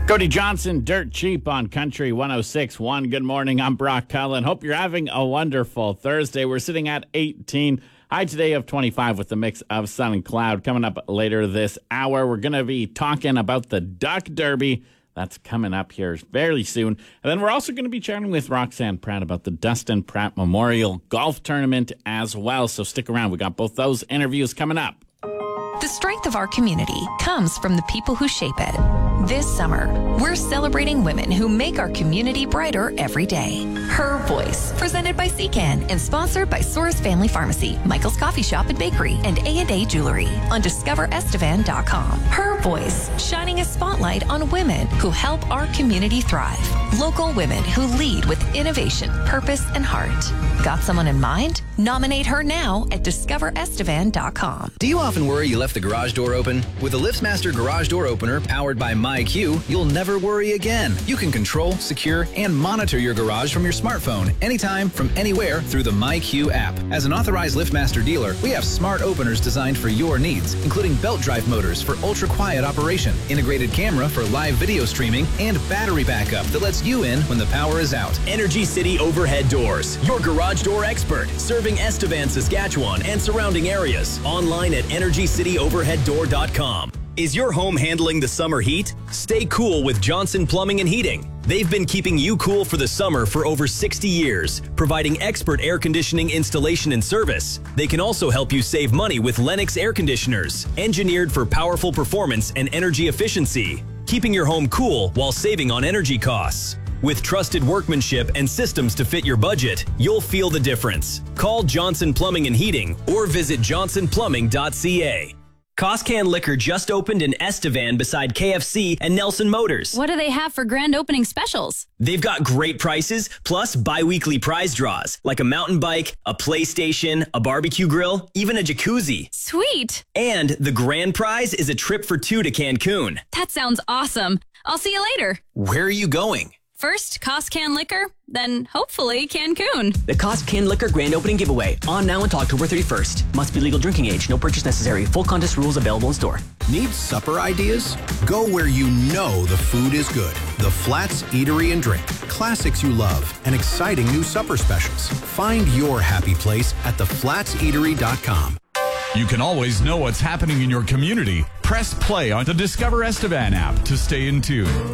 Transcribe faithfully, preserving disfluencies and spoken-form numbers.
Cody Johnson, Dirt Cheap on Country one oh six point one. Good morning. I'm Brock Cullen. Hope you're having a wonderful Thursday. We're sitting at eighteen. High today of twenty-five with a mix of sun and cloud. Coming up later this hour, we're going to be talking about the Duck Derby. That's coming up here very soon. And then we're also going to be chatting with Roxanne Pratt about the Dustin Pratt Memorial Golf Tournament as well. So stick around. We got both those interviews coming up. The strength of our community comes from the people who shape it. This summer, we're celebrating women who make our community brighter every day. Her Voice, presented by C CAN and sponsored by Soros Family Pharmacy, Michael's Coffee Shop and Bakery, and A and A Jewelry on discover estevan dot com. Her Voice, shining a spotlight on women who help our community thrive. Local women who lead with innovation, purpose, and heart. Got someone in mind? Nominate her now at discover estevan dot com. Do you often worry you left the garage door open? With the LiftMaster Garage Door Opener powered by MyQ, you'll never worry again. You can control, secure, and monitor your garage from your smartphone anytime, from anywhere through the MyQ app. As an authorized LiftMaster dealer, we have smart openers designed for your needs, including belt drive motors for ultra-quiet operation, integrated camera for live video streaming, and battery backup that lets you in when the power is out. Energy City Overhead Doors, your garage door expert, serving Estevan, Saskatchewan, and surrounding areas. Online at energy city overhead door dot com. Is your home handling the summer heat? Stay cool with Johnson Plumbing and Heating. They've been keeping you cool for the summer for over sixty years, providing expert air conditioning installation and service. They can also help you save money with Lennox air conditioners, engineered for powerful performance and energy efficiency, keeping your home cool while saving on energy costs. With trusted workmanship and systems to fit your budget, you'll feel the difference. Call Johnson Plumbing and Heating or visit johnson plumbing dot c a. Costcan Liquor just opened in Estevan beside K F C and Nelson Motors. What do they have for grand opening specials? They've got great prices, plus bi-weekly prize draws, like a mountain bike, a PlayStation, a barbecue grill, even a jacuzzi. Sweet! And the grand prize is a trip for two to Cancun. That sounds awesome. I'll see you later. Where are you going? First, Costcan Liquor, then hopefully Cancun. The Costcan Liquor Grand Opening Giveaway, on now until October thirty-first. Must be legal drinking age, no purchase necessary. Full contest rules available in store. Need supper ideas? Go where you know the food is good. The Flats Eatery and Drink. Classics you love and exciting new supper specials. Find your happy place at the flats eatery dot com. You can always know what's happening in your community. Press play on the Discover Estevan app to stay in tune.